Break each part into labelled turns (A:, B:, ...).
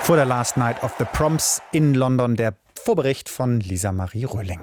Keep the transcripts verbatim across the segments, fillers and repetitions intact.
A: Vor der Last Night of the Proms in London der Vorbericht von Lisa Marie Röhling.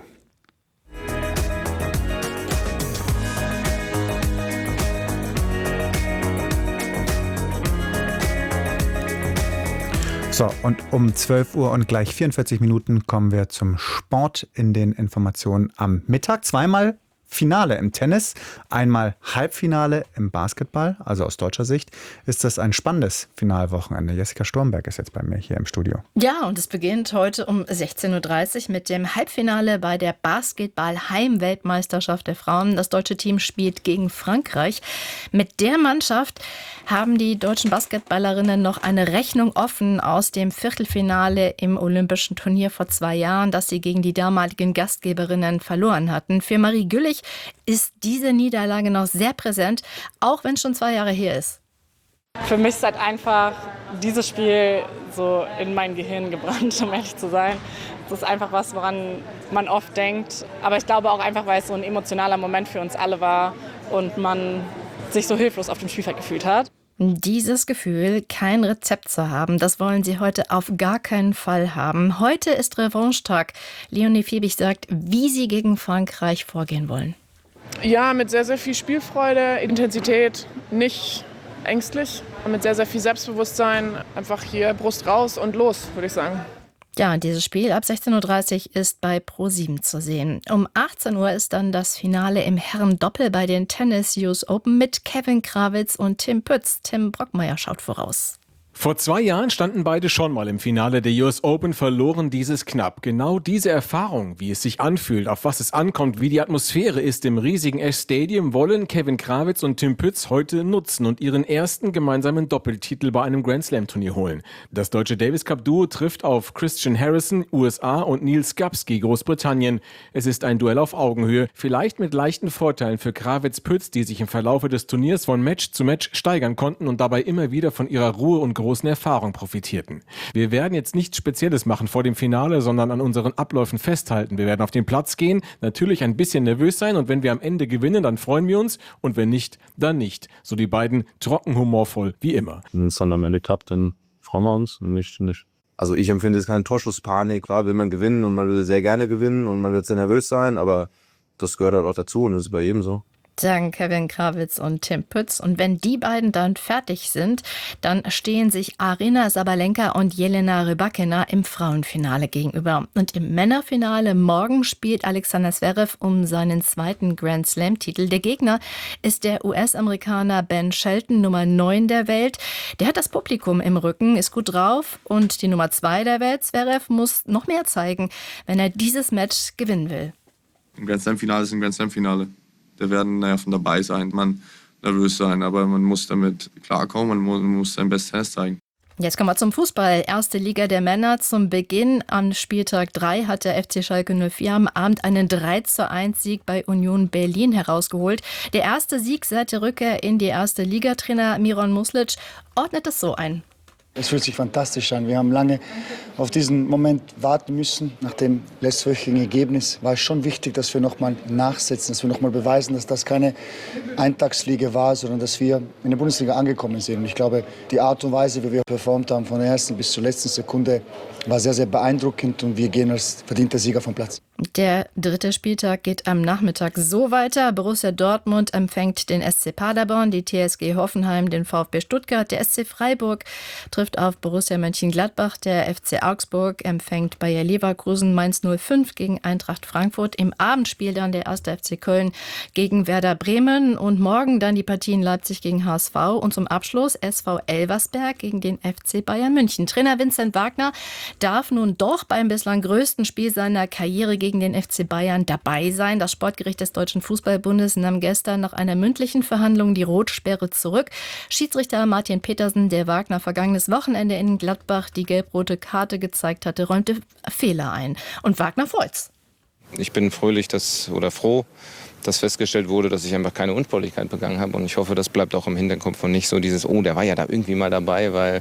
A: So, und um zwölf Uhr und gleich vierundvierzig Minuten kommen wir zum Sport in den Informationen am Mittag. Zweimal Finale im Tennis, einmal Halbfinale im Basketball. Also aus deutscher Sicht ist das ein spannendes Finalwochenende. Jessica Sturmberg ist jetzt bei mir hier im Studio.
B: Ja, und es beginnt heute um sechzehn Uhr dreißig mit dem Halbfinale bei der Basketball-Heim-Weltmeisterschaft der Frauen. Das deutsche Team spielt gegen Frankreich. Mit der Mannschaft haben die deutschen Basketballerinnen noch eine Rechnung offen aus dem Viertelfinale im Olympischen Turnier vor zwei Jahren, das sie gegen die damaligen Gastgeberinnen verloren hatten. Für Marie Güllich ist diese Niederlage noch sehr präsent, auch wenn es schon zwei Jahre her ist.
C: Für mich ist halt einfach dieses Spiel so in mein Gehirn gebrannt, um ehrlich zu sein. Das ist einfach was, woran man oft denkt. Aber ich glaube auch einfach, weil es so ein emotionaler Moment für uns alle war und man sich so hilflos auf dem Spielfeld gefühlt hat.
B: Dieses Gefühl, kein Rezept zu haben, das wollen sie heute auf gar keinen Fall haben. Heute ist Revanche-Tag. Leonie Fiebig sagt, wie sie gegen Frankreich vorgehen wollen.
D: Ja, mit sehr, sehr viel Spielfreude, Intensität, nicht ängstlich, mit sehr, sehr viel Selbstbewusstsein. Einfach hier Brust raus und los, würde ich sagen.
B: Ja, dieses Spiel ab sechzehn Uhr dreißig ist bei ProSieben zu sehen. Um achtzehn Uhr ist dann das Finale im Herrendoppel bei den Tennis U S Open mit Kevin Krawitz und Tim Pütz. Tim Brockmeier schaut voraus.
E: Vor zwei Jahren standen beide schon mal im Finale der U S Open, verloren dieses knapp. Genau diese Erfahrung, wie es sich anfühlt, auf was es ankommt, wie die Atmosphäre ist im riesigen Ash Stadium, wollen Kevin Krawitz und Tim Pütz heute nutzen und ihren ersten gemeinsamen Doppeltitel bei einem Grand Slam Turnier holen. Das deutsche Davis Cup Duo trifft auf Christian Harrison, U S A, und Neil Skapski, Großbritannien. Es ist ein Duell auf Augenhöhe, vielleicht mit leichten Vorteilen für Krawitz-Pütz, die sich im Verlaufe des Turniers von Match zu Match steigern konnten und dabei immer wieder von ihrer Ruhe und großen Erfahrung profitierten. Wir werden jetzt nichts Spezielles machen vor dem Finale, sondern an unseren Abläufen festhalten. Wir werden auf den Platz gehen, natürlich ein bisschen nervös sein, und wenn wir am Ende gewinnen, dann freuen wir uns, und wenn nicht, dann nicht. So die beiden trocken humorvoll wie immer.
F: Wenn es dann am Ende klappt, dann freuen wir uns, und nicht, nicht.
G: Also ich empfinde es keine Torschusspanik. Klar will man gewinnen und man will sehr gerne gewinnen und man wird sehr nervös sein, aber das gehört halt auch dazu und das ist bei jedem so.
B: Sagen Kevin Krawitz und Tim Pütz. Und wenn die beiden dann fertig sind, dann stehen sich Aryna Sabalenka und Jelena Rybakina im Frauenfinale gegenüber. Und im Männerfinale morgen spielt Alexander Zverev um seinen zweiten Grand Slam-Titel. Der Gegner ist der U S-Amerikaner Ben Shelton, Nummer neun der Welt. Der hat das Publikum im Rücken, ist gut drauf, und die Nummer zwei der Welt, Zverev, muss noch mehr zeigen, wenn er dieses Match gewinnen will.
H: Ein Grand Slam-Finale ist ein Grand Slam-Finale. Da werden Nerven dabei sein, man nervös sein, aber man muss damit klarkommen, man muss, man muss sein Bestes Tennis zeigen.
B: Jetzt kommen wir zum Fußball. Erste Liga der Männer zum Beginn. Am Spieltag drei hat der F C Schalke null vier am Abend einen drei zu eins Sieg bei Union Berlin herausgeholt. Der erste Sieg seit der Rückkehr in die erste Liga. Trainer Miron Muslic ordnet es so ein.
I: Es fühlt sich fantastisch an. Wir haben lange auf diesen Moment warten müssen. Nach dem letztwöchigen Ergebnis war es schon wichtig, dass wir noch mal nachsetzen, dass wir noch mal beweisen, dass das keine Eintagsfliege war, sondern dass wir in der Bundesliga angekommen sind. Und ich glaube, die Art und Weise, wie wir performt haben, von der ersten bis zur letzten Sekunde, war sehr, sehr beeindruckend, und wir gehen als verdienter Sieger vom Platz.
B: Der dritte Spieltag geht am Nachmittag so weiter. Borussia Dortmund empfängt den S C Paderborn, die T S G Hoffenheim den VfB Stuttgart, der S C Freiburg trifft auf Borussia Mönchengladbach, der F C Augsburg empfängt Bayer Leverkusen, Mainz null fünf gegen Eintracht Frankfurt. Im Abendspiel dann der erste F C Köln gegen Werder Bremen, und morgen dann die Partien Leipzig gegen H S V und zum Abschluss S V Elversberg gegen den F C Bayern München. Trainer Vincent Wagner darf nun doch beim bislang größten Spiel seiner Karriere gegen den F C Bayern dabei sein. Das Sportgericht des Deutschen Fußballbundes nahm gestern nach einer mündlichen Verhandlung die Rotsperre zurück. Schiedsrichter Martin Petersen, der Wagner vergangenes Wochenende in Gladbach die gelb-rote Karte gezeigt hatte, räumte Fehler ein. Und Wagner freut's.
J: Ich bin fröhlich dass, oder froh, dass festgestellt wurde, dass ich einfach keine Unsportlichkeit begangen habe. Und ich hoffe, das bleibt auch im Hinterkopf und nicht so dieses, oh, der war ja da irgendwie mal dabei, weil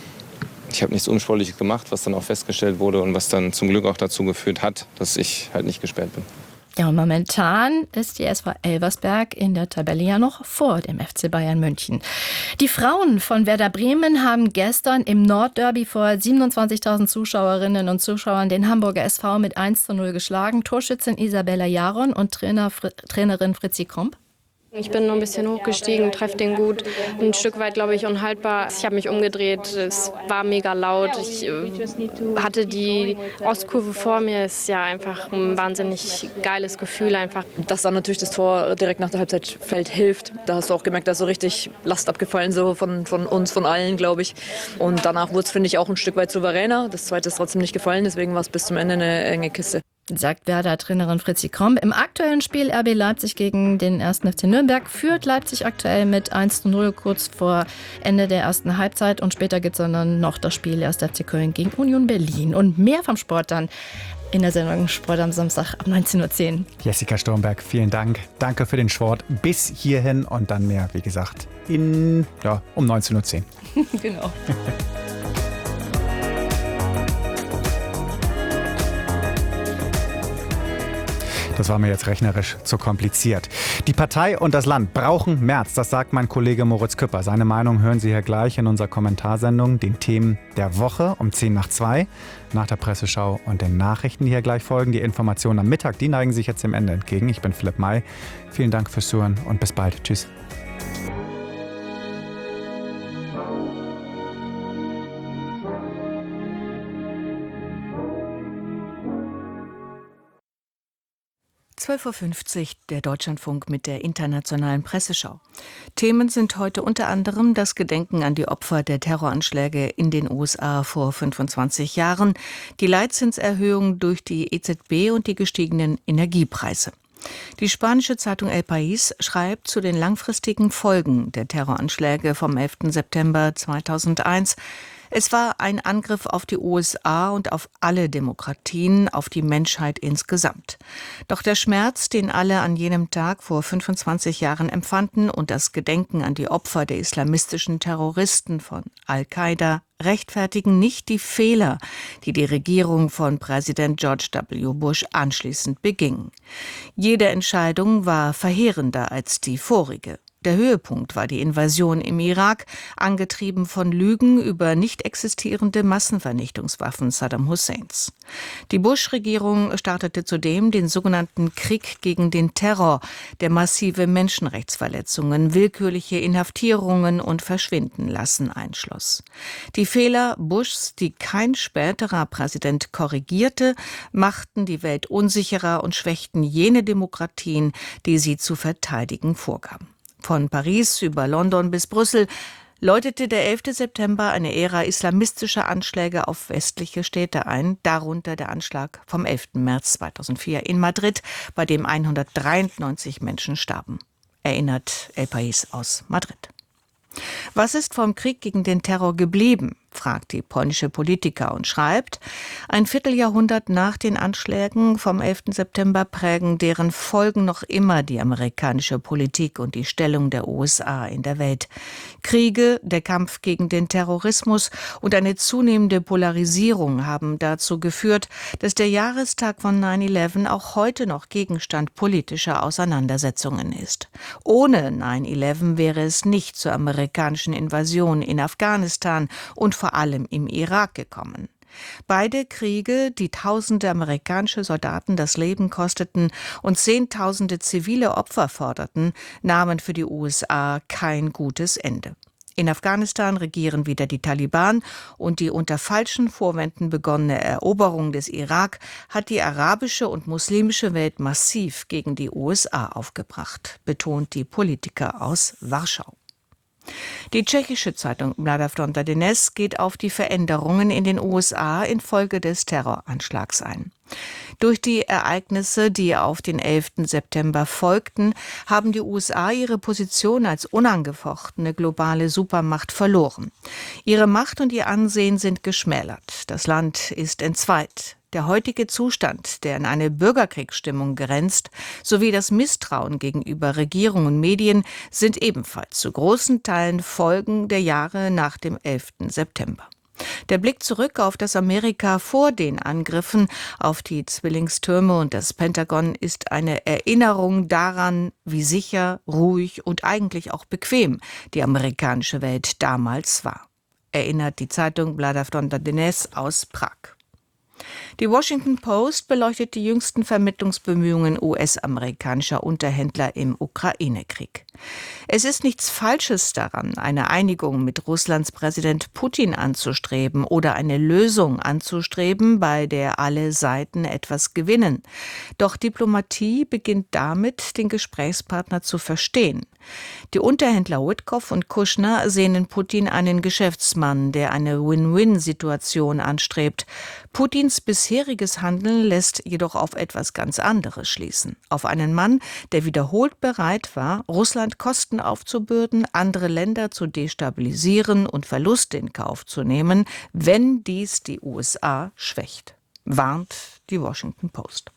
J: ich habe nichts Unsportliches gemacht, was dann auch festgestellt wurde und was dann zum Glück auch dazu geführt hat, dass ich halt nicht gesperrt bin.
B: Ja, und momentan ist die S V Elversberg in der Tabelle ja noch vor dem F C Bayern München. Die Frauen von Werder Bremen haben gestern im Nordderby vor siebenundzwanzigtausend Zuschauerinnen und Zuschauern den Hamburger S V mit eins zu null geschlagen. Torschützin Isabella Jaron und Trainer, Trainerin Fritzi Kromp.
K: Ich bin nur ein bisschen hochgestiegen, treffe den gut. Ein Stück weit, glaube ich, unhaltbar. Ich habe mich umgedreht, es war mega laut. Ich äh, hatte die Ostkurve vor mir. Es ist ja einfach ein wahnsinnig geiles Gefühl einfach.
L: Dass dann natürlich das Tor direkt nach der Halbzeit fällt, hilft. Da hast du auch gemerkt, da ist so richtig Last abgefallen so von, von uns, von allen, glaube ich. Und danach wurde es, finde ich, auch ein Stück weit souveräner. Das zweite ist trotzdem nicht gefallen, deswegen war es bis zum Ende eine enge Kiste.
B: Sagt Werder-Trainerin Fritzi Kromp. Im aktuellen Spiel R B Leipzig gegen den ersten F C Nürnberg führt Leipzig aktuell mit eins zu null kurz vor Ende der ersten Halbzeit. Und später gibt es dann noch das Spiel erster F C Köln gegen Union Berlin. Und mehr vom Sport dann in der Sendung Sport am Samstag ab neunzehn Uhr zehn.
A: Jessica Sturmberg, vielen Dank. Danke für den Sport bis hierhin und dann mehr, wie gesagt, in, ja, um neunzehn Uhr zehn.
B: Genau.
A: Das war mir jetzt rechnerisch zu kompliziert. Die Partei und das Land brauchen Merz, das sagt mein Kollege Moritz Küpper. Seine Meinung hören Sie hier gleich in unserer Kommentarsendung, den Themen der Woche um zehn nach zwei, nach der Presseschau und den Nachrichten, die hier gleich folgen. Die Informationen am Mittag, die neigen sich jetzt dem Ende entgegen. Ich bin Philipp May. Vielen Dank fürs Zuhören und bis bald. Tschüss.
M: zwölf Uhr fünfzig, der Deutschlandfunk mit der internationalen Presseschau. Themen sind heute unter anderem das Gedenken an die Opfer der Terroranschläge in den U S A vor fünfundzwanzig Jahren, die Leitzinserhöhung durch die E Z B und die gestiegenen Energiepreise. Die spanische Zeitung El País schreibt zu den langfristigen Folgen der Terroranschläge vom elften September zweitausendeins. Es war ein Angriff auf die U S A und auf alle Demokratien, auf die Menschheit insgesamt. Doch der Schmerz, den alle an jenem Tag vor fünfundzwanzig Jahren empfanden und das Gedenken an die Opfer der islamistischen Terroristen von Al-Qaida rechtfertigen nicht die Fehler, die die Regierung von Präsident George W. Bush anschließend beging. Jede Entscheidung war verheerender als die vorige. Der Höhepunkt war die Invasion im Irak, angetrieben von Lügen über nicht existierende Massenvernichtungswaffen Saddam Husseins. Die Bush-Regierung startete zudem den sogenannten Krieg gegen den Terror, der massive Menschenrechtsverletzungen, willkürliche Inhaftierungen und Verschwindenlassen einschloss. Die Fehler Bushs, die kein späterer Präsident korrigierte, machten die Welt unsicherer und schwächten jene Demokratien, die sie zu verteidigen vorgaben. Von Paris über London bis Brüssel läutete der elfte September eine Ära islamistischer Anschläge auf westliche Städte ein, darunter der Anschlag vom elften März zweitausendvier in Madrid, bei dem hundertdreiundneunzig Menschen starben, erinnert El País aus Madrid. Was ist vom Krieg gegen den Terror geblieben, fragt die polnische Politiker und schreibt, ein Vierteljahrhundert nach den Anschlägen vom elften September prägen deren Folgen noch immer die amerikanische Politik und die Stellung der U S A in der Welt. Kriege, der Kampf gegen den Terrorismus und eine zunehmende Polarisierung haben dazu geführt, dass der Jahrestag von neun elf auch heute noch Gegenstand politischer Auseinandersetzungen ist. Ohne neun elf wäre es nicht zur amerikanischen Invasion in Afghanistan und vor allem im Irak gekommen. Beide Kriege, die tausende amerikanische Soldaten das Leben kosteten und zehntausende zivile Opfer forderten, nahmen für die U S A kein gutes Ende. In Afghanistan regieren wieder die Taliban und die unter falschen Vorwänden begonnene Eroberung des Irak hat die arabische und muslimische Welt massiv gegen die U S A aufgebracht, betont die Politiker aus Warschau. Die tschechische Zeitung Mladá Fronta Dnes geht auf die Veränderungen in den U S A infolge des Terroranschlags ein. Durch die Ereignisse, die auf den elften September folgten, haben die U S A ihre Position als unangefochtene globale Supermacht verloren. Ihre Macht und ihr Ansehen sind geschmälert. Das Land ist entzweit. Der heutige Zustand, der in eine Bürgerkriegsstimmung grenzt, sowie das Misstrauen gegenüber Regierung und Medien sind ebenfalls zu großen Teilen Folgen der Jahre nach dem elften September. Der Blick zurück auf das Amerika vor den Angriffen auf die Zwillingstürme und das Pentagon ist eine Erinnerung daran, wie sicher, ruhig und eigentlich auch bequem die amerikanische Welt damals war, erinnert die Zeitung Pravda Dnes aus Prag. Die Washington Post beleuchtet die jüngsten Vermittlungsbemühungen U S-amerikanischer Unterhändler im Ukraine-Krieg. Es ist nichts Falsches daran, eine Einigung mit Russlands Präsident Putin anzustreben oder eine Lösung anzustreben, bei der alle Seiten etwas gewinnen. Doch Diplomatie beginnt damit, den Gesprächspartner zu verstehen. Die Unterhändler Witkoff und Kushner sehen in Putin einen Geschäftsmann, der eine Win-Win-Situation anstrebt. Putins bisheriges Handeln lässt jedoch auf etwas ganz anderes schließen. Auf einen Mann, der wiederholt bereit war, Russland Kosten aufzubürden, andere Länder zu destabilisieren und Verluste in Kauf zu nehmen, wenn dies die U S A schwächt, warnt die Washington Post.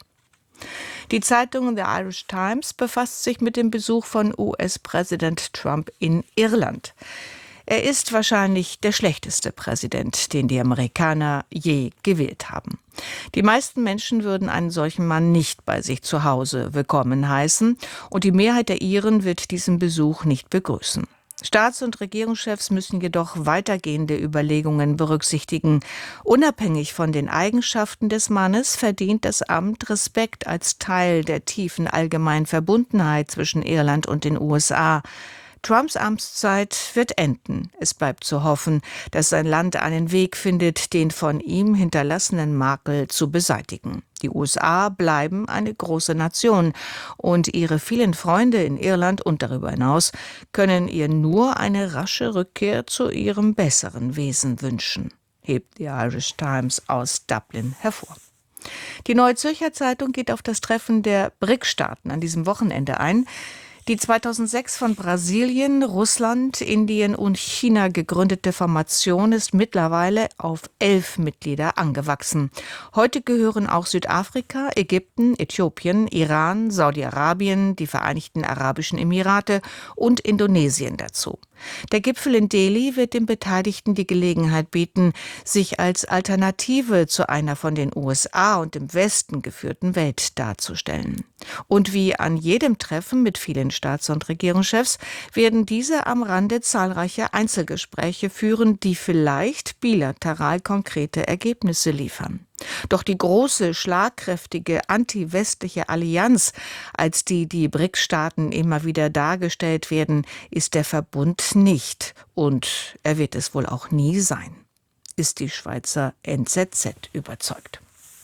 M: Die Zeitung The Irish Times befasst sich mit dem Besuch von U S-Präsident Trump in Irland. Er ist wahrscheinlich der schlechteste Präsident, den die Amerikaner je gewählt haben. Die meisten Menschen würden einen solchen Mann nicht bei sich zu Hause willkommen heißen und die Mehrheit der Iren wird diesen Besuch nicht begrüßen. Staats- und Regierungschefs müssen jedoch weitergehende Überlegungen berücksichtigen. Unabhängig von den Eigenschaften des Mannes verdient das Amt Respekt als Teil der tiefen allgemeinen Verbundenheit zwischen Irland und den U S A. Trumps Amtszeit wird enden. Es bleibt zu hoffen, dass sein Land einen Weg findet, den von ihm hinterlassenen Makel zu beseitigen. Die U S A bleiben eine große Nation und ihre vielen Freunde in Irland und darüber hinaus können ihr nur eine rasche Rückkehr zu ihrem besseren Wesen wünschen, hebt die Irish Times aus Dublin hervor. Die Neue Zürcher Zeitung geht auf das Treffen der B R I C-Staaten an diesem Wochenende ein. Die zweitausendsechs von Brasilien, Russland, Indien und China gegründete Formation ist mittlerweile auf elf Mitglieder angewachsen. Heute gehören auch Südafrika, Ägypten, Äthiopien, Iran, Saudi-Arabien, die Vereinigten Arabischen Emirate und Indonesien dazu. Der Gipfel in Delhi wird den Beteiligten die Gelegenheit bieten, sich als Alternative zu einer von den U S A und dem Westen geführten Welt darzustellen. Und wie an jedem Treffen mit vielen Staats- und Regierungschefs werden diese am Rande zahlreiche Einzelgespräche führen, die vielleicht bilateral konkrete Ergebnisse liefern. Doch die große, schlagkräftige anti-westliche Allianz, als die die B R I C-Staaten immer wieder dargestellt werden, ist der Verbund nicht. Und er wird es wohl auch nie sein, ist die Schweizer N Z Z überzeugt.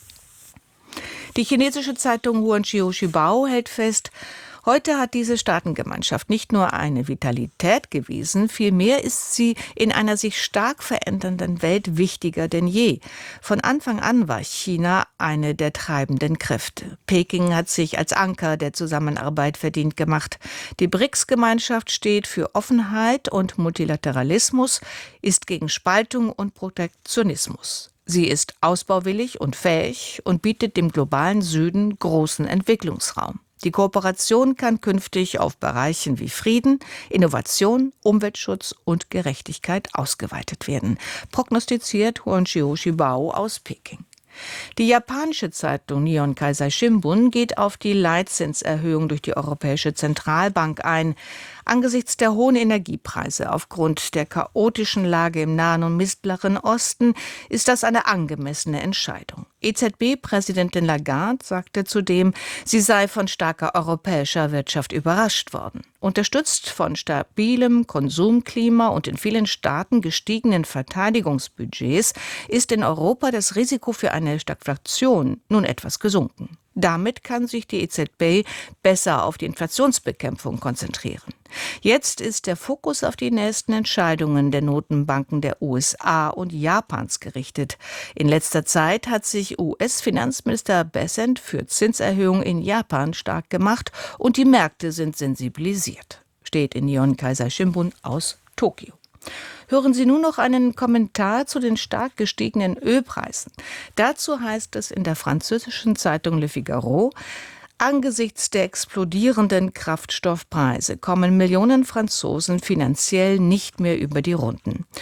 M: Die chinesische Zeitung Huanqiu Shibao hält fest, heute hat diese Staatengemeinschaft nicht nur eine Vitalität gewiesen, vielmehr ist sie in einer sich stark verändernden Welt wichtiger denn je. Von Anfang an war China eine der treibenden Kräfte. Peking hat sich als Anker der Zusammenarbeit verdient gemacht. Die B R I C-Gemeinschaft steht für Offenheit und Multilateralismus, ist gegen Spaltung und Protektionismus. Sie ist ausbauwillig und fähig und bietet dem globalen Süden großen Entwicklungsraum. Die Kooperation kann künftig auf Bereichen wie Frieden, Innovation, Umweltschutz und Gerechtigkeit ausgeweitet werden, prognostiziert Huanqiu Shibao aus Peking. Die japanische Zeitung Nihon Keizai Shimbun geht auf die Leitzinserhöhung durch die Europäische Zentralbank ein. Angesichts der hohen Energiepreise aufgrund der chaotischen Lage im Nahen und Mittleren Osten ist das eine angemessene Entscheidung. E Z B-Präsidentin Lagarde sagte zudem, sie sei von starker europäischer Wirtschaft überrascht worden. Unterstützt von stabilem Konsumklima und in vielen Staaten gestiegenen Verteidigungsbudgets ist in Europa das Risiko für eine Stagflation nun etwas gesunken. Damit kann sich die E Z B besser auf die Inflationsbekämpfung konzentrieren. Jetzt ist der Fokus auf die nächsten Entscheidungen der Notenbanken der U S A und Japans gerichtet. In letzter Zeit hat sich U S-Finanzminister Bessent für Zinserhöhungen in Japan stark gemacht und die Märkte sind sensibilisiert, steht in Nihon Keizai Shimbun aus Tokio. Hören Sie nun noch einen Kommentar zu den stark gestiegenen Ölpreisen. Dazu heißt es in der französischen Zeitung Le Figaro, angesichts der explodierenden Kraftstoffpreise kommen Millionen Franzosen finanziell nicht mehr über die Runden.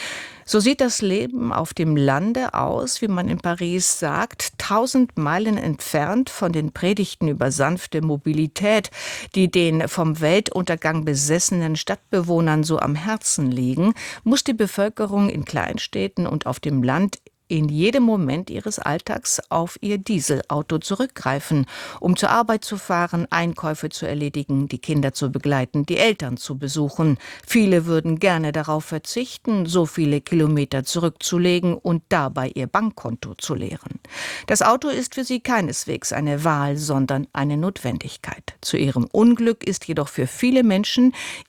M: So sieht das Leben auf dem Lande aus, wie man in Paris sagt, tausend Meilen entfernt von den Predigten über sanfte Mobilität, die den vom Weltuntergang besessenen Stadtbewohnern so am Herzen liegen, muss die Bevölkerung in Kleinstädten und auf dem Land in jedem Moment ihres Alltags auf ihr Dieselauto zurückgreifen, um zur Arbeit zu fahren, Einkäufe zu erledigen, die Kinder zu begleiten, die Eltern zu besuchen. Viele würden gerne darauf verzichten, so viele Kilometer zurückzulegen und dabei ihr Bankkonto zu leeren. Das Auto ist für sie keineswegs eine Wahl, sondern eine Notwendigkeit. Zu ihrem Unglück ist jedoch für viele Menschen